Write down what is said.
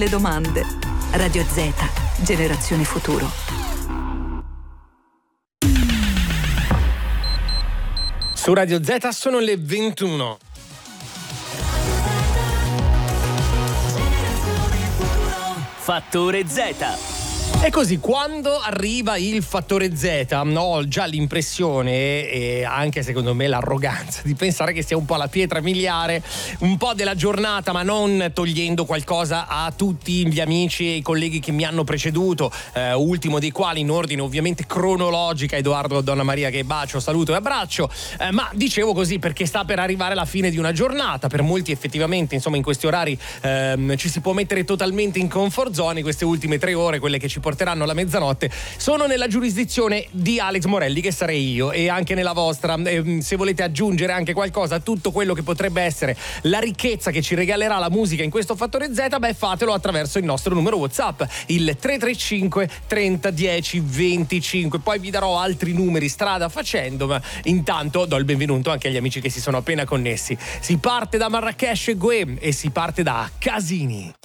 le domande. Radio Z, generazione futuro. Su Radio Z sono le 21. Fattore Z. E così, quando arriva il fattore Z, ho già l'impressione, e anche secondo me l'arroganza, di pensare che sia un po' la pietra miliare, un po' della giornata, ma non togliendo qualcosa a tutti gli amici e i colleghi che mi hanno preceduto, ultimo dei quali, in ordine ovviamente cronologica, Edoardo Donna Maria, che bacio, saluto e abbraccio, ma dicevo così perché sta per arrivare la fine di una giornata. Per molti effettivamente, insomma, in questi orari ci si può mettere totalmente in comfort zone. Queste ultime 3 ore, quelle che ci porteranno alla mezzanotte, sono nella giurisdizione di Alex Morelli, che sarei io, e anche nella vostra. Se volete aggiungere anche qualcosa a tutto quello che potrebbe essere la ricchezza che ci regalerà la musica in questo fattore Z, fatelo attraverso il nostro numero WhatsApp, il 335 30 10 25. Poi vi darò altri numeri strada facendo, ma intanto do il benvenuto anche agli amici che si sono appena connessi. Si parte da Marrakesh e Guem e si parte da Casini.